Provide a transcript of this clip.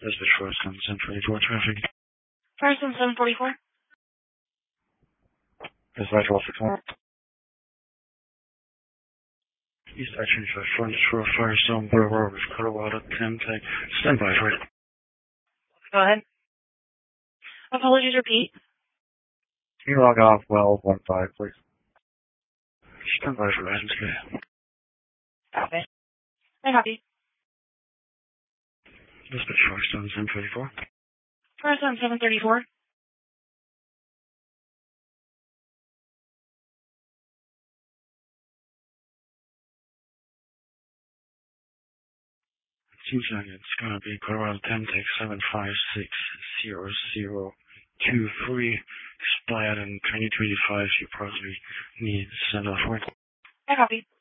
Dispatch 4774 traffic. Person 744. Dispatch 161. East action for Firestone Boulevard with Colorado 10 tag. Stand by for it. Go ahead. Apologies, repeat. Can you log off well 15, please? Stand by for items clear. Copy. I copy. Dispatch 4774. Person 734. Seems like it's gonna be Colorado 10 tag 7560023. Expired in 2025. You probably need to send off work. I copy.